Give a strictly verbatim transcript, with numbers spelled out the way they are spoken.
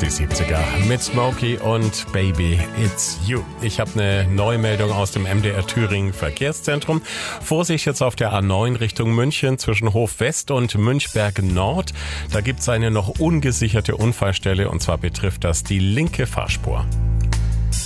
die siebziger mit Smokey und Baby It's You. Ich habe eine Neumeldung aus dem M D R Thüringen Verkehrszentrum. Vorsicht jetzt auf der A neun Richtung München zwischen Hof West und Münchberg Nord. Da gibt es eine noch ungesicherte Unfallstelle und zwar betrifft das die linke Fahrspur.